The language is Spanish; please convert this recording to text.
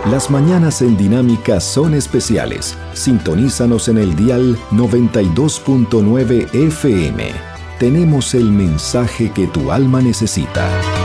Las mañanas en Dinámica son especiales. Sintonízanos en el dial 92.9 FM. Tenemos el mensaje que tu alma necesita.